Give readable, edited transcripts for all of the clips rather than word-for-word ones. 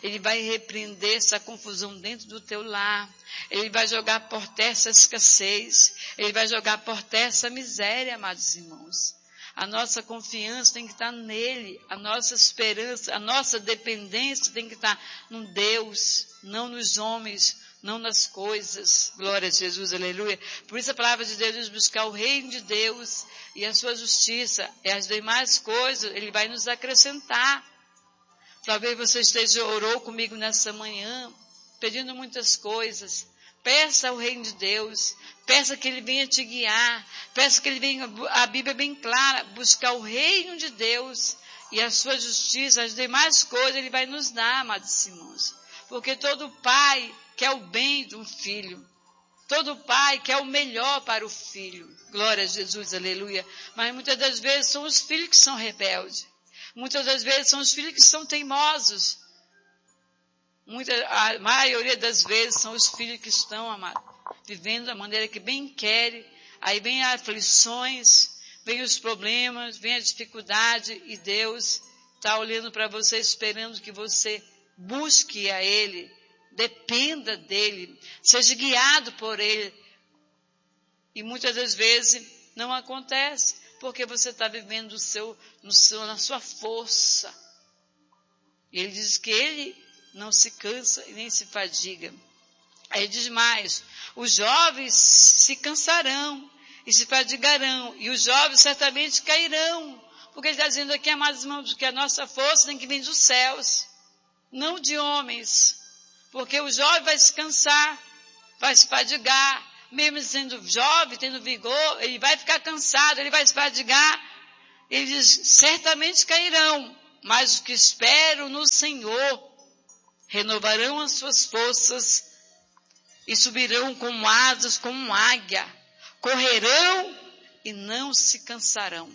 Ele vai repreender essa confusão dentro do teu lar. Ele vai jogar por terra essa escassez. Ele vai jogar por terra essa miséria, amados irmãos. A nossa confiança tem que estar nele. A nossa esperança, a nossa dependência tem que estar no Deus, não nos homens, não nas coisas. Glória a Jesus, aleluia. Por isso a palavra de Deus diz buscar o reino de Deus e a sua justiça. E as demais coisas ele vai nos acrescentar. Talvez você orou comigo nessa manhã, pedindo muitas coisas. Peça ao reino de Deus, peça que ele venha te guiar, peça que ele venha, a Bíblia é bem clara, buscar o reino de Deus e a sua justiça, as demais coisas ele vai nos dar, amados irmãos. Porque todo pai quer o bem do filho, todo pai quer o melhor para o filho. Glória a Jesus, aleluia. Mas muitas das vezes são os filhos que são rebeldes, muitas das vezes são os filhos que são teimosos. A maioria das vezes são os filhos que estão, amado, vivendo da maneira que bem querem. Aí vem as aflições, vem os problemas, vem a dificuldade e Deus está olhando para você, esperando que você busque a Ele, dependa dEle, seja guiado por Ele. E muitas das vezes não acontece, porque você está vivendo na sua força. E Ele diz que Ele não se cansa e nem se fadiga. Aí diz mais, os jovens se cansarão e se fadigarão, e os jovens certamente cairão. Porque ele está dizendo aqui, amados irmãos, que a nossa força tem que vir dos céus, não de homens. Porque o jovem vai se cansar, vai se fadigar, mesmo sendo jovem, tendo vigor, ele vai ficar cansado, ele vai se fadigar. Ele diz, certamente cairão, mas os que esperam no Senhor renovarão as suas forças e subirão como asas, como águia. Correrão e não se cansarão.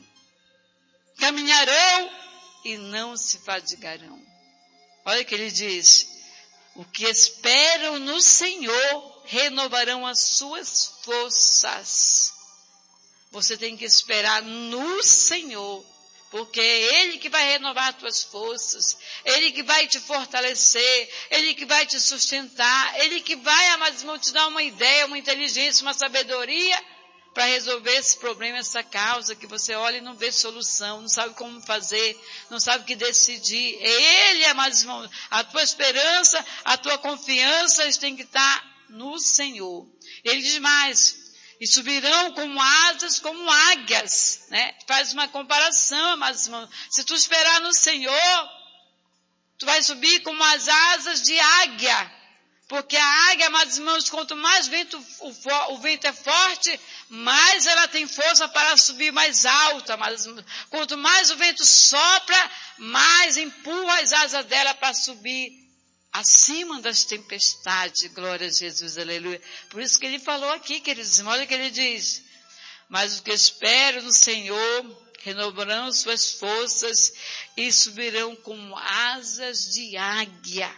Caminharão e não se fadigarão. Olha o que ele diz. O que esperam no Senhor renovarão as suas forças. Você tem que esperar no Senhor. Porque é Ele que vai renovar as tuas forças, Ele que vai te fortalecer, Ele que vai te sustentar, Ele que vai, amados irmãos, te dar uma ideia, uma inteligência, uma sabedoria para resolver esse problema, essa causa que você olha e não vê solução, não sabe como fazer, não sabe o que decidir. É Ele, amados irmãos, a tua esperança, a tua confiança tem que estar no Senhor. Ele diz mais, e subirão como asas, como águias, né? Faz uma comparação, mas irmãos, se tu esperar no Senhor, tu vai subir como as asas de águia, porque a águia, amados irmãos, quanto mais o vento é forte, mais ela tem força para subir mais alto, amados irmãos. Quanto mais o vento sopra, mais empurra as asas dela para subir acima das tempestades. Glória a Jesus, aleluia. Por isso que ele falou aqui, queridos irmãos, olha o que ele diz. Mas os que esperam no Senhor renovarão suas forças e subirão como asas de águia.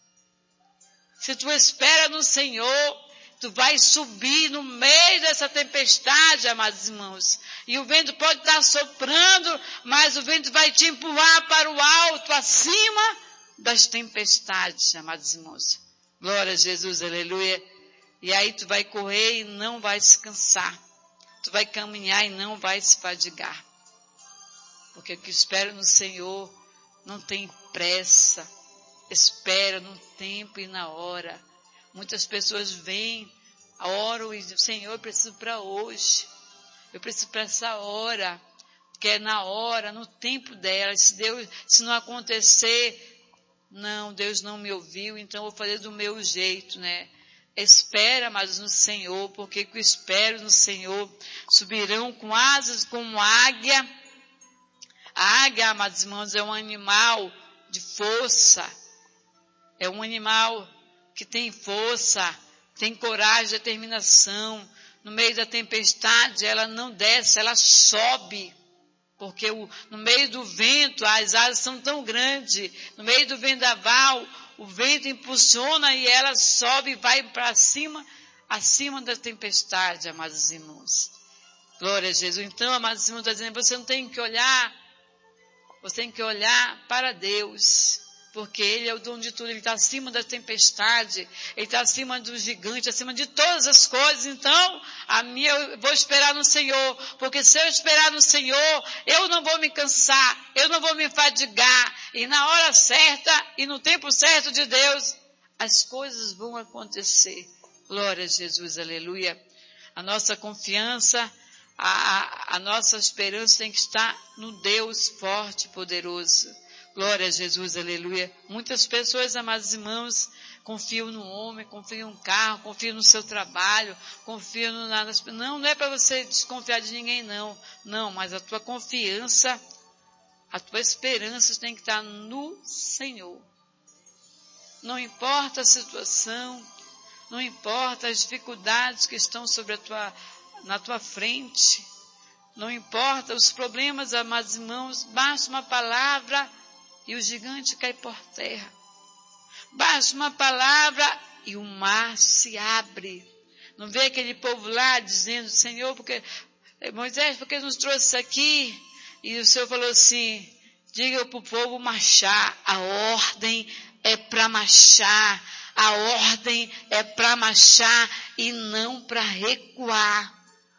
Se tu espera no Senhor, tu vai subir no meio dessa tempestade, amados irmãos. E o vento pode estar soprando, mas o vento vai te empurrar para o alto, acima das tempestades, amados irmãos. Glória a Jesus, aleluia. E aí tu vai correr e não vai se cansar. Tu vai caminhar e não vai se fadigar. Porque o que espera no Senhor não tem pressa. Espera no tempo e na hora. Muitas pessoas vêm, oram e dizem, Senhor, eu preciso para hoje. Eu preciso para essa hora. Que é na hora, no tempo dela. Se não acontecer, não, Deus não me ouviu, então eu vou fazer do meu jeito, né? Espera, mas no Senhor, porque que eu espero no Senhor, subirão com asas como águia. A águia, amados irmãos, é um animal de força, é um animal que tem força, tem coragem, determinação. No meio da tempestade, ela não desce, ela sobe. Porque no meio do vento, as asas são tão grandes, no meio do vendaval, o vento impulsiona e ela sobe e vai para cima, acima da tempestade, amados irmãos. Glória a Jesus. Então, amados irmãos, está dizendo, você não tem que olhar, você tem que olhar para Deus. porque Ele é o dono de tudo, Ele está acima da tempestade, Ele está acima do gigante, acima de todas as coisas. Então, eu vou esperar no Senhor, porque se eu esperar no Senhor, eu não vou me cansar, eu não vou me fadigar, e na hora certa e no tempo certo de Deus, as coisas vão acontecer. Glória a Jesus, aleluia. A nossa confiança, a nossa esperança tem que estar no Deus forte e poderoso. Glória a Jesus, aleluia. Muitas pessoas, amados irmãos, confiam no homem, confiam no carro, confiam no seu trabalho, confiam no nada. Não é para você desconfiar de ninguém, não. Não, mas a tua confiança, a tua esperança tem que estar no Senhor. Não importa a situação, não importa as dificuldades que estão na tua frente, não importa os problemas, amados irmãos, basta uma palavra e o gigante cai por terra. Basta uma palavra e o mar se abre. Não vê aquele povo lá dizendo, Senhor, Moisés, por que nos trouxe isso aqui? E o Senhor falou assim, diga para o povo marchar, a ordem é para marchar, a ordem é para marchar e não para recuar.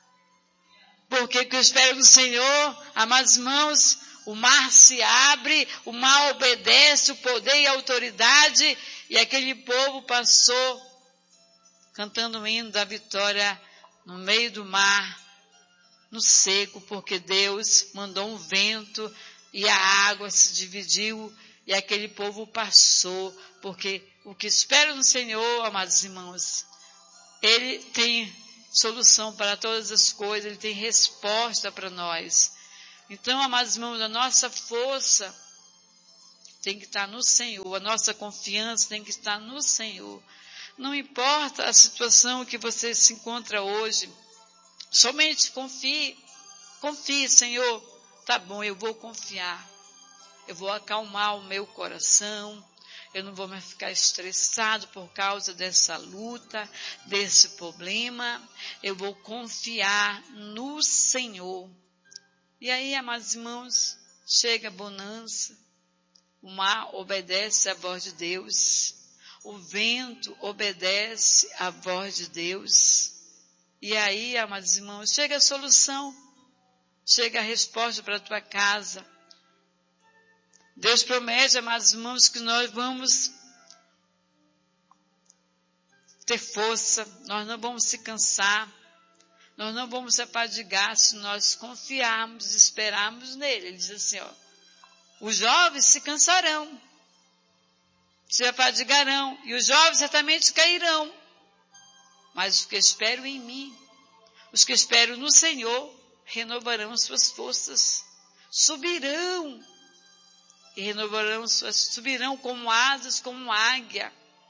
Porque que eu espero do Senhor, amados irmãos, o mar se abre, o mar obedece o poder e a autoridade, e aquele povo passou cantando o hino da vitória no meio do mar, no seco, porque Deus mandou um vento e a água se dividiu e aquele povo passou, porque o que espero no Senhor, amados irmãos, Ele tem solução para todas as coisas, Ele tem resposta para nós. Então, amados irmãos, a nossa força tem que estar no Senhor, a nossa confiança tem que estar no Senhor. Não importa a situação que você se encontra hoje, somente confie, Senhor, tá bom, eu vou confiar, eu vou acalmar o meu coração, eu não vou mais ficar estressado por causa dessa luta, desse problema, eu vou confiar no Senhor. E aí, amados irmãos, chega a bonança, o mar obedece à voz de Deus, o vento obedece à voz de Deus. E aí, amados irmãos, chega a solução, chega a resposta para a tua casa. Deus promete, amados irmãos, que nós vamos ter força, nós não vamos se cansar, nós não vamos se afadigar se nós confiarmos e esperarmos nele. Ele diz assim, os jovens se cansarão, se afadigarão, e os jovens certamente cairão. Mas os que esperam em mim, os que esperam no Senhor, renovarão suas forças, subirão, e renovarão subirão como asas, como águia,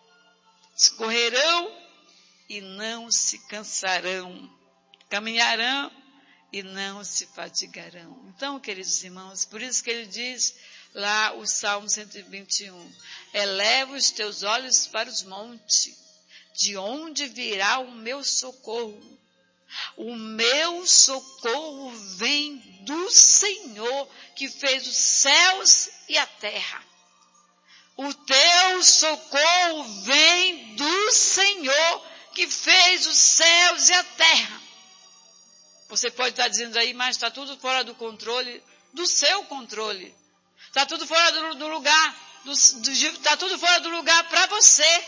correrão e não se cansarão, caminharão e não se fatigarão. Então, queridos irmãos, por isso que ele diz lá o Salmo 121, eleva os teus olhos para os montes, de onde virá o meu socorro? O meu socorro vem do Senhor, que fez os céus e a terra. O teu socorro vem do Senhor, que fez os céus e a terra. Você pode estar dizendo aí, mas está tudo fora do controle, do seu controle. Está tudo fora do lugar, está tudo fora do lugar para você.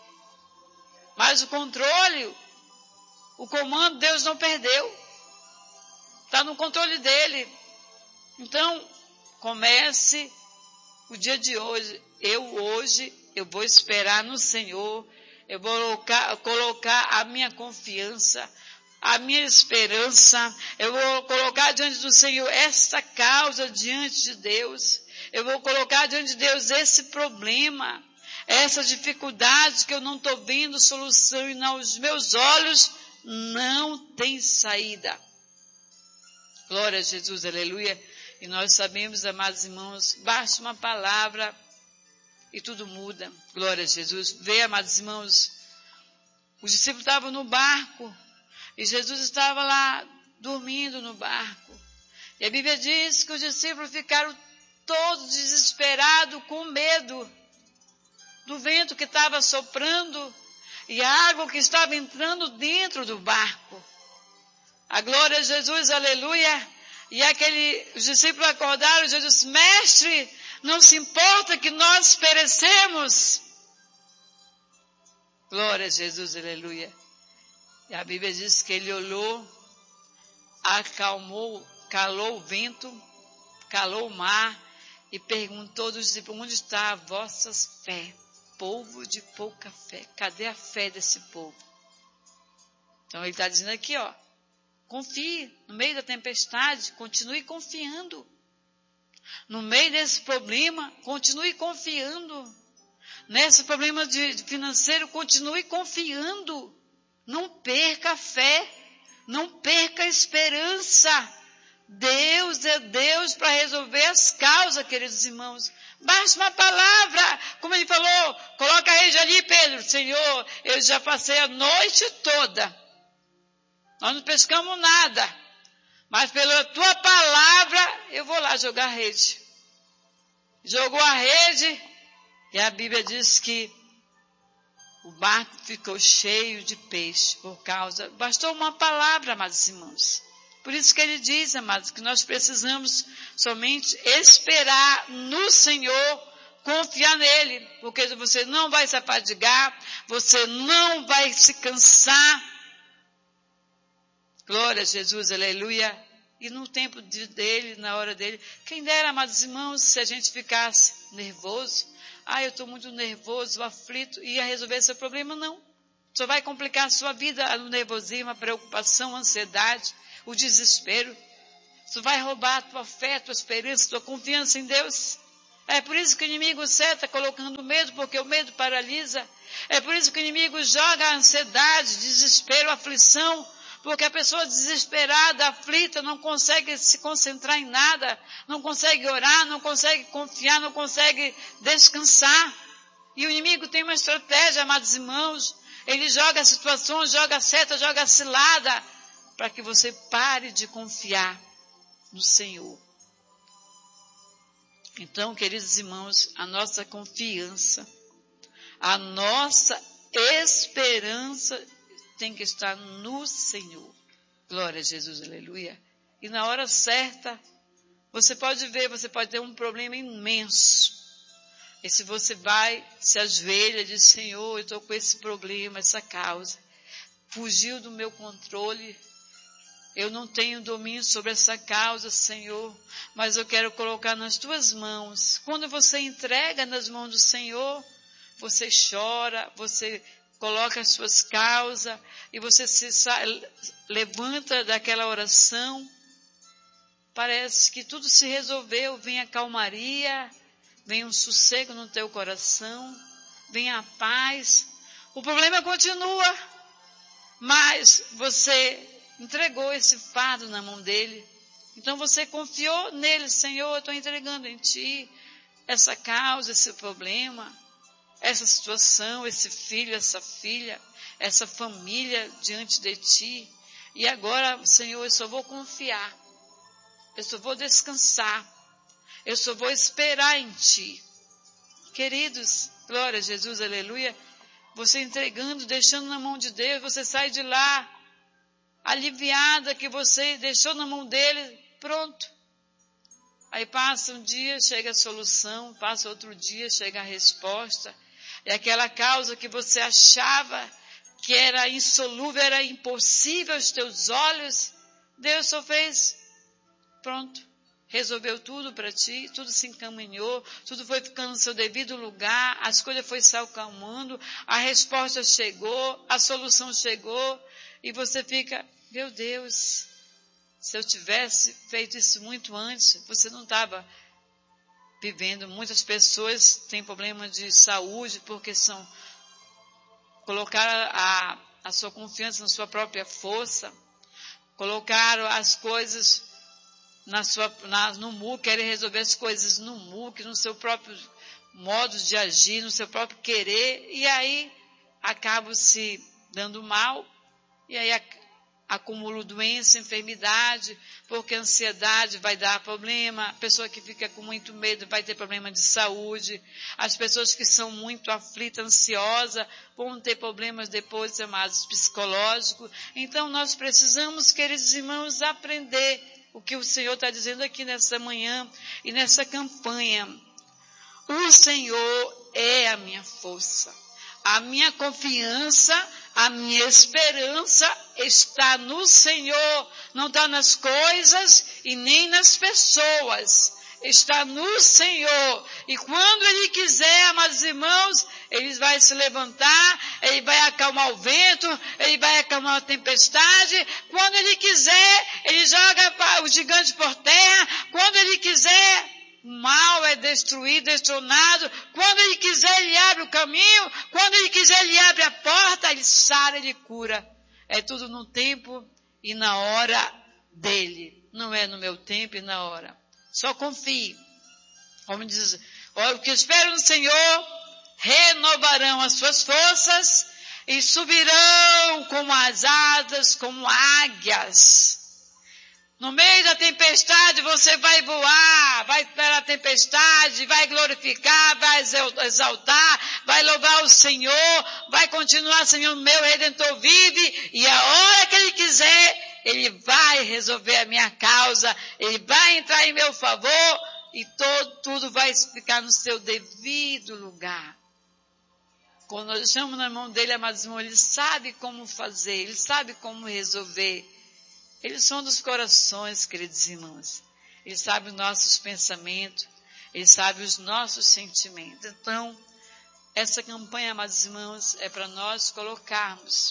Mas o controle, o comando, Deus não perdeu. Está no controle dele. Então, comece o dia de hoje. Eu vou esperar no Senhor. Eu vou colocar a minha confiança, a minha esperança. Eu vou colocar diante do Senhor esta causa diante de Deus. Eu vou colocar diante de Deus esse problema, essas dificuldades que eu não estou vendo solução e os meus olhos não têm saída. Glória a Jesus, aleluia. E nós sabemos, amados irmãos, basta uma palavra e tudo muda. Glória a Jesus. Vê, amados irmãos, os discípulos estavam no barco e Jesus estava lá dormindo no barco. E a Bíblia diz que os discípulos ficaram todos desesperados, com medo. do vento que estava soprando e a água que estava entrando dentro do barco. A glória a Jesus, aleluia. E os discípulos acordaram e Jesus disse: mestre, não se importa que nós perecemos. Glória a Jesus, aleluia. E a Bíblia diz que ele olhou, acalmou, calou o vento, calou o mar e perguntou dos discípulos: onde está a vossa fé? Povo de pouca fé. Cadê a fé desse povo? Então ele está dizendo aqui, confie no meio da tempestade, continue confiando. No meio desse problema, continue confiando. Nesse problema financeiro, continue confiando. Não perca a fé, não perca a esperança. Deus é Deus para resolver as causas, queridos irmãos. Basta uma palavra, como ele falou, coloca a rede ali, Pedro. Senhor, eu já passei a noite toda. Nós não pescamos nada, mas pela tua palavra eu vou lá jogar a rede. Jogou a rede e a Bíblia diz que o barco ficou cheio de peixe bastou uma palavra, amados irmãos. Por isso que ele diz, amados, que nós precisamos somente esperar no Senhor, confiar nele, porque você não vai se afadigar, você não vai se cansar. Glória a Jesus, aleluia. E no tempo dele, na hora dele, quem dera, amados irmãos, se a gente ficasse nervoso, eu estou muito nervoso, aflito, ia resolver seu problema? Não. Só vai complicar a sua vida, o nervosismo, a preocupação, a ansiedade, o desespero. Isso vai roubar a tua fé, a tua esperança, a tua confiança em Deus. É por isso que o inimigo está colocando medo, porque o medo paralisa. É por isso que o inimigo joga a ansiedade, desespero, aflição, porque a pessoa desesperada, aflita, não consegue se concentrar em nada, não consegue orar, não consegue confiar, não consegue descansar. E o inimigo tem uma estratégia, amados irmãos. Ele joga situações, joga seta, joga cilada, para que você pare de confiar no Senhor. Então, queridos irmãos, a nossa confiança, a nossa esperança tem que estar no Senhor. Glória a Jesus, aleluia. E na hora certa, você pode ver, você pode ter um problema imenso. E se você vai, se ajoelha e diz: Senhor, eu estou com esse problema, essa causa, fugiu do meu controle, eu não tenho domínio sobre essa causa, Senhor, mas eu quero colocar nas tuas mãos. Quando você entrega nas mãos do Senhor, você chora, você coloca as suas causas e você se levanta daquela oração. Parece que tudo se resolveu, vem a calmaria, vem um sossego no teu coração, vem a paz. O problema continua, mas você entregou esse fardo na mão dele. Então você confiou nele: Senhor, eu estou entregando em ti essa causa, esse problema, essa situação, esse filho, essa filha, essa família diante de ti. E agora, Senhor, eu só vou confiar, eu só vou descansar, eu só vou esperar em ti. Queridos, glória a Jesus, aleluia. Você entregando, deixando na mão de Deus, você sai de lá aliviada que você deixou na mão dele, pronto. Aí passa um dia, chega a solução, passa outro dia, chega a resposta. E aquela causa que você achava que era insolúvel, era impossível aos teus olhos, Deus só fez, pronto. Resolveu tudo para ti, tudo se encaminhou, tudo foi ficando no seu devido lugar, as coisas foram se acalmando, a resposta chegou, a solução chegou, e você fica: meu Deus, se eu tivesse feito isso muito antes, você não estava vivendo. Muitas pessoas têm problema de saúde porque colocaram a sua confiança na sua própria força, colocaram as coisas no muque, querem resolver as coisas no muque, no seu próprio modo de agir, no seu próprio querer, e aí acabam se dando mal, e aí acumulo doença, enfermidade, porque a ansiedade vai dar problema, a pessoa que fica com muito medo vai ter problema de saúde, as pessoas que são muito aflitas, ansiosas, vão ter problemas depois, amados, psicológicos. Então, nós precisamos, queridos irmãos, aprender o que o Senhor está dizendo aqui nessa manhã e nessa campanha. O Senhor é a minha força. A minha confiança, a minha esperança está no Senhor, não está nas coisas e nem nas pessoas. Está no Senhor. E quando Ele quiser, amados irmãos, Ele vai se levantar, Ele vai acalmar o vento, Ele vai acalmar a tempestade. Quando Ele quiser, Ele joga o gigante por terra. Quando Ele quiser, o mal é destruído, destronado. Quando Ele quiser, Ele abre o caminho. Quando Ele quiser, Ele abre a porta. Ele sara, Ele cura. É tudo no tempo e na hora dEle. Não é no meu tempo e na hora. Só confie. Como diz, olha, o que espero no Senhor, renovarão as suas forças e subirão como as asas, como águias. No meio da tempestade você vai voar, vai pela tempestade, vai glorificar, vai exaltar, vai louvar o Senhor, vai continuar, Senhor, meu Redentor vive, e a hora que Ele quiser, Ele vai resolver a minha causa, Ele vai entrar em meu favor, e tudo vai ficar no seu devido lugar. Quando nós deixamos na mão dEle, amados irmãos, Ele sabe como fazer, Ele sabe como resolver. Ele sonda os corações, queridos irmãos. Ele sabe os nossos pensamentos. Ele sabe os nossos sentimentos. Então, essa campanha, amados irmãos, é para nós colocarmos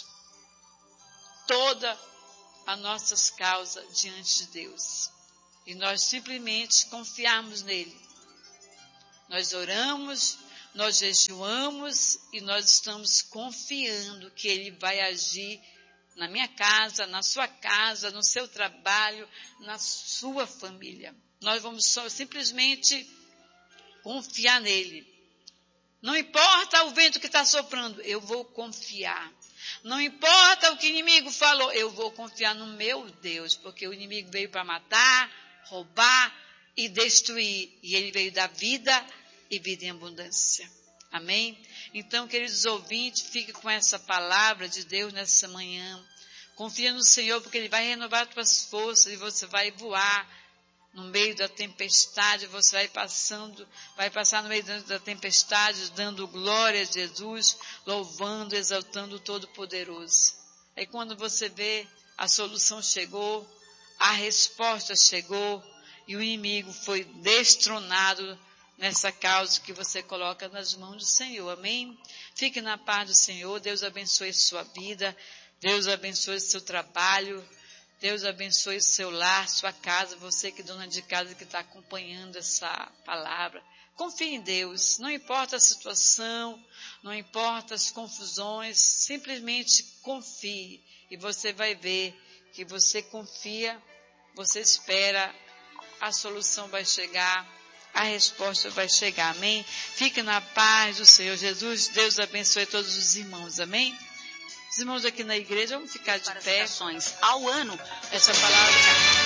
todas as nossas causas diante de Deus. E nós simplesmente confiarmos nele. Nós oramos, nós jejuamos e nós estamos confiando que Ele vai agir na minha casa, na sua casa, no seu trabalho, na sua família. Nós vamos simplesmente confiar nele. Não importa o vento que está soprando, eu vou confiar. Não importa o que o inimigo falou, eu vou confiar no meu Deus, porque o inimigo veio para matar, roubar e destruir. E ele veio dar vida e vida em abundância. Amém? Então, queridos ouvintes, fique com essa palavra de Deus nessa manhã. Confia no Senhor, porque Ele vai renovar as tuas forças e você vai voar no meio da tempestade. Você vai passar no meio da tempestade, dando glória a Jesus, louvando, exaltando o Todo-Poderoso. Aí quando você vê, a solução chegou, a resposta chegou e o inimigo foi destronado nessa causa que você coloca nas mãos do Senhor. Amém? Fique na paz do Senhor. Deus abençoe sua vida. Deus abençoe seu trabalho. Deus abençoe seu lar, sua casa. Você que é dona de casa que está acompanhando essa palavra. Confie em Deus. Não importa a situação, não importa as confusões. Simplesmente confie. E você vai ver que você confia, você espera, a solução vai chegar. A resposta vai chegar, amém? Fique na paz do Senhor Jesus. Deus abençoe todos os irmãos, amém? Os irmãos aqui na igreja, vamos ficar de pé. Ao ano, Essa palavra